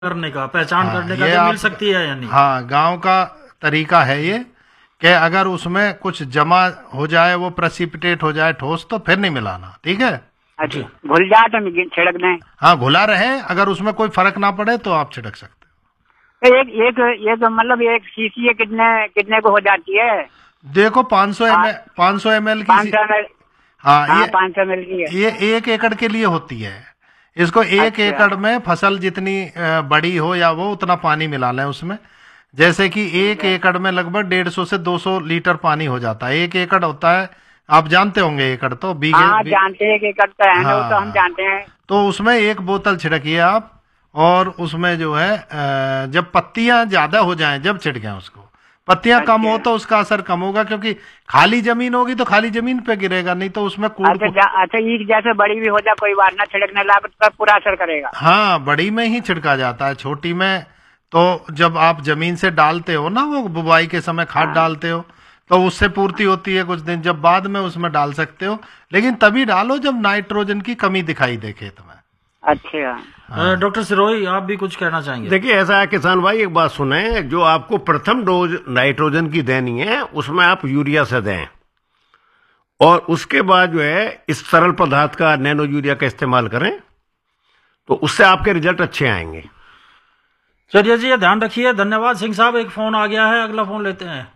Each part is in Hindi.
करने का, पहचान करने का ये जो मिल आप सकती है यानी। हाँ, गांव का तरीका है ये कि अगर उसमें कुछ जमा हो जाए, वो प्रेसिपिटेट हो जाए ठोस, तो फिर नहीं मिलाना, ठीक है। जी अच्छा, घुल जाए तो छिड़क दें। हाँ, घुला रहे, अगर उसमें कोई फर्क ना पड़े तो आप छिड़क सकते तो एक एक एक मतलब एक शीशी है, कितने कितने को हो जाती है? हो। देखो 500 हाँ, ml 500 ml की 500 ml। हाँ, हाँ, 500 ml की है। ये 1 एकड़ के लिए होती है। इसको 1 एकड़ अच्छा। में फसल जितनी बड़ी हो या वो उतना पानी मिला लें उसमें। जैसे कि ठीक एक है। एकड़ में लगभग 150 से 200 लीटर पानी हो जाता है। 1 एकड़ होता है, आप जानते होंगे, एकड़ तो हाँ, जानते हैं कि करता है ना, वो तो हम हाँ, जानते हैं। तो उसमें 1 बोतल छिड़किए आप। और उसमें जो है जब पत्तियां ज्यादा हो जाएं जब छिड़कें उसको। पत्तियां कम हो अच्छा तो उसका असर कम होगा, क्योंकि खाली जमीन होगी तो खाली जमीन पे गिरेगा, नहीं तो उसमें कूड़ अच्छा। अच्छा, ईख जैसे बड़ी भी हो जाए कोई बात ना, छिड़कने लायक तब पूरा असर करेगा। हाँ, बड़ी में ही छिड़का जाता है, छोटी में तो जब आप जमीन से डालते हो ना, वो बुवाई के समय खाद हाँ। डालते हो, तो उससे पूर्ति होती है कुछ दिन, जब बाद में उसमें डाल सकते हो। लेकिन तभी डालो जब नाइट्रोजन की कमी दिखाई दे खेत में। अच्छा। हाँ। डॉक्टर सिरोही, आप भी कुछ कहना चाहेंगे? देखिए, ऐसा है किसान भाई, एक बात सुने, जो आपको प्रथम डोज नाइट्रोजन की देनी है उसमें आप यूरिया से दें, और उसके बाद जो है इस सरल पदार्थ का, नैनो यूरिया का इस्तेमाल करें, तो उससे आपके रिजल्ट अच्छे आएंगे। चलिए जी, ये ध्यान रखिए। धन्यवाद सिंह साहब। एक फोन आ गया है, अगला फोन लेते हैं।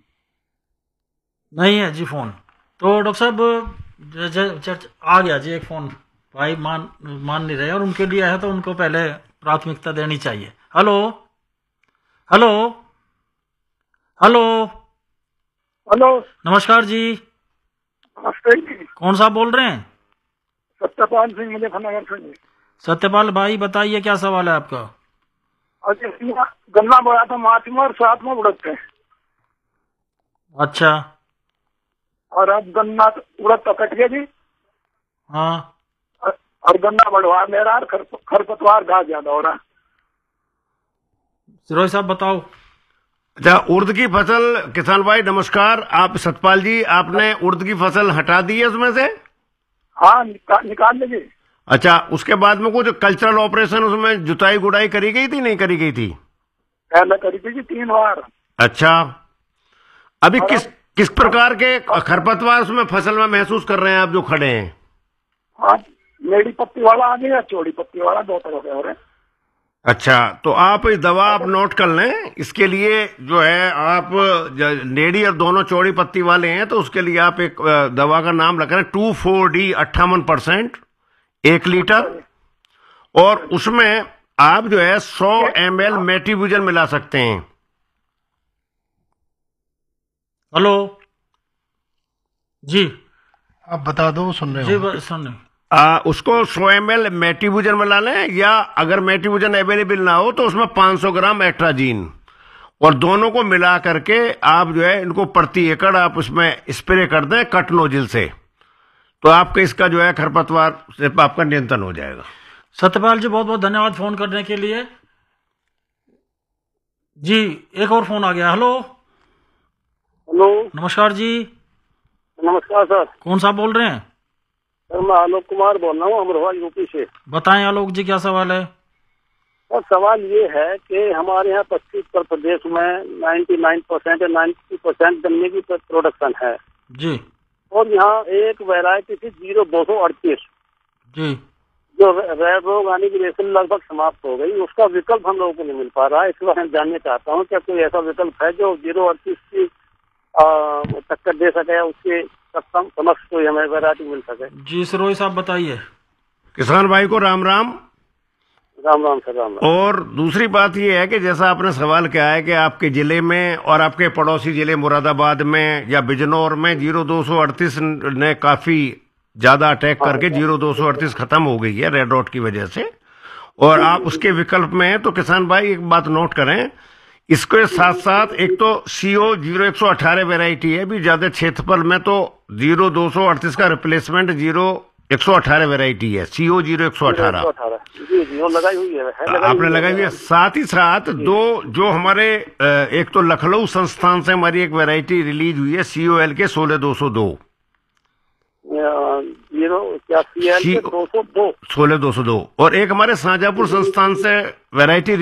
नहीं है जी फोन, तो डॉक्टर साहब आ गया जी एक फोन। भाई मान नहीं रहे, और उनके लिए है तो उनको पहले प्राथमिकता देनी चाहिए। हेलो हेलो हेलो, हेलो, नमस्कार जी। नमस्ते जी। कौन साहब बोल रहे हैं? सत्यपाल सिंह, मुजफ्फरनगर से जी। सत्यपाल भाई, बताइए क्या सवाल है आपका? और गन्ना बोया था मार्च में और 7 में उड़द थे, अच्छा। और अब गन्ना उड़द तो कट गया जी। हाँ, और गन्ना बढ़वा ले रहा है, खरपतवार घास ज्यादा हो रहा है। सिरोही साहब बताओ। अच्छा, उर्द की फसल, किसान भाई नमस्कार, आप सतपाल जी, आपने उर्द की फसल हटा दी है उसमें से? हाँ, निकाल लीजिए। अच्छा, उसके बाद में कुछ कल्चरल ऑपरेशन, उसमें जुताई गुड़ाई करी गई थी, नहीं करी गई थी? पहले करी थी जी 3 बार। अच्छा, अभी और किस अब किस प्रकार के खरपतवार उसमें फसल में महसूस कर रहे हैं आप जो खड़े हैं? हाँ, मेरी पत्ती वाला आ गया, चौड़ी पत्ती वाला, 2 तरह के हो रहे हैं। अच्छा, तो आप इस दवा आप नोट कर लें। इसके लिए जो है आप नेड़ी और दोनों चौड़ी पत्ती वाले हैं, तो उसके लिए आप एक दवा का नाम रख रहे हैं, 2,4-D 58%, 1 लीटर, और उसमें आप जो है 100 ml मेटिबुजन मिला सकते हैं। हेलो जी। आप बता दो, सुन रहे जी हो। सुन रहे। उसको 100 ml मेटिबुजन मिला लें, या अगर मेटिबुजन अवेलेबल ना हो तो उसमें 500 ग्राम एट्राजीन, और दोनों को मिला करके आप जो है इनको प्रति एकड़ आप उसमें स्प्रे कर दें कट नोजिल से, तो आपका इसका जो है खरपतवार से आपका नियंत्रण हो जाएगा। सत्यपाल जी, बहुत बहुत धन्यवाद फोन करने के लिए जी। एक और फोन आ गया। हेलो हेलो, नमस्कार जी। नमस्कार सर। कौन साहब बोल रहे हैं? सर, मैं आलोक कुमार बोल रहा हूँ, अमरोहा यूपी से। बताएं आलोक जी, क्या सवाल है? सर, सवाल ये है कि हमारे यहाँ पश्चिम उत्तर प्रदेश में 99% या 90% गन्ने की प्रोडक्शन है जी और यहाँ एक वैरायटी थी 0238, जी। जो रेड रोग आने की रेशम लगभग समाप्त हो गई। उसका विकल्प हम लोगों को नहीं मिल पा रहा है। इस बारे में जानना चाहता हूँ क्या कोई ऐसा विकल्प है जो 038 की टक्कर दे सके, उसके समक्ष कोई हमें वैरायटी मिल सके। जी सिरोही साहब बताइए। किसान भाई को राम राम। राम राम सर, राम राम। और दूसरी बात यह है कि जैसा आपने सवाल किया है कि आपके जिले में और आपके पड़ोसी जिले मुरादाबाद में या बिजनौर में 0238 ने काफी ज्यादा अटैक करके 0238 खत्म हो गई है रेड रॉट की वजह से, और आप उसके विकल्प में हैं, तो किसान भाई एक बात नोट करें, इसके साथ साथ एक तो CO 0118 वेराइटी है, भी ज्यादा क्षेत्रफल में तो 0238 का रिप्लेसमेंट 0118 वेराइटी है, CO 0118 जी, वो लगाई हुई है, आपने लगाई हुई है। साथ ही साथ दो जो हमारे एक तो लखनऊ संस्थान से हमारी एक वैरायटी रिलीज हुई है COL के 16202। क्या CL 202 16 202 और एक हमारे शाहजहाँपुर संस्थान से वैरायटी